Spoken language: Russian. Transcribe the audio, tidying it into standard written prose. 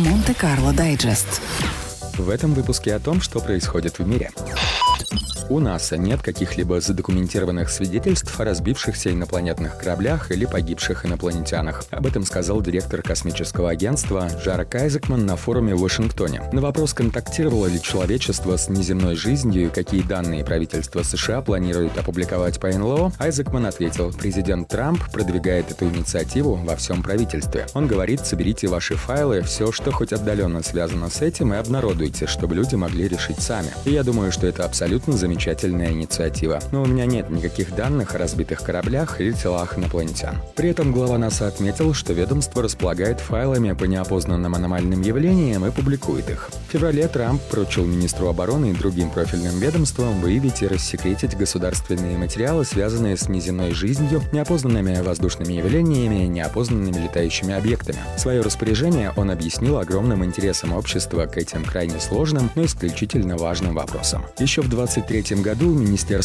Монте-Карло Дайджест. В этом выпуске о том, что происходит в мире. У НАСА нет каких-либо задокументированных свидетельств о разбившихся инопланетных кораблях или погибших инопланетянах. Об этом сказал директор космического агентства Джарек Айзекман на форуме в Вашингтоне. На вопрос, контактировало ли человечество с неземной жизнью и какие данные правительство США планирует опубликовать по НЛО, Айзекман ответил: президент Трамп продвигает эту инициативу во всем правительстве. Он говорит: соберите ваши файлы, все, что хоть отдаленно связано с этим, и обнародуйте, чтобы люди могли решить сами. И я думаю, что это абсолютно замечательная инициатива. Но у меня нет никаких данных о разбитых кораблях или телах инопланетян. При этом глава НАСА отметил, что ведомство располагает файлами по неопознанным аномальным явлениям и публикует их. В феврале Трамп поручил министру обороны и другим профильным ведомствам выявить и рассекретить государственные материалы, связанные с неземной жизнью, неопознанными воздушными явлениями и неопознанными летающими объектами. Свое распоряжение он объяснил огромным интересом общества к этим крайне сложным, но исключительно важным вопросам. Еще в 2023 году Министерство